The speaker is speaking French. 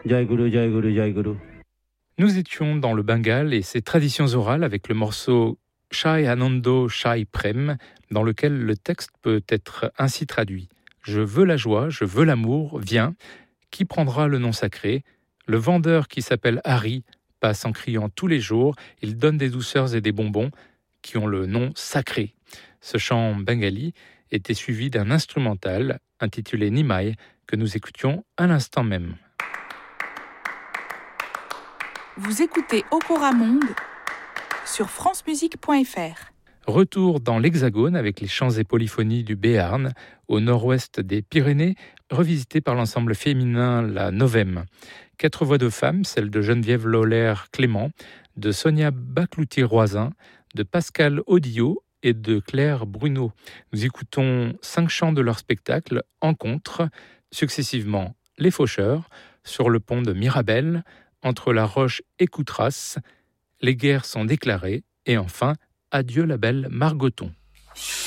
Jai Guru, Jai Guru, Jai Guru. Nous étions dans le Bengale et ses traditions orales avec le morceau Shai Anando Shai Prem, dans lequel le texte peut être ainsi traduit. Je veux la joie, je veux l'amour, viens. Qui prendra le nom sacré? Le vendeur qui s'appelle Hari passe en criant tous les jours. Il donne des douceurs et des bonbons qui ont le nom sacré. Ce chant bengali était suivi d'un instrumental intitulé Nimai que nous écoutions à l'instant même. Vous écoutez Okora Monde sur francemusique.fr. Retour dans l'Hexagone avec les chants et polyphonies du Béarn, au nord-ouest des Pyrénées, revisité par l'ensemble féminin La Novem. 4 voix de femmes, celles de Geneviève Loller-Clément, de Sonia Baclouti-Roisin, de Pascal Odillo et de Claire Bruno. Nous écoutons 5 chants de leur spectacle, Encontre, successivement Les Faucheurs, sur le pont de Mirabel, entre La Roche et Coutras, Les guerres sont déclarées, et enfin, Adieu la belle Margoton.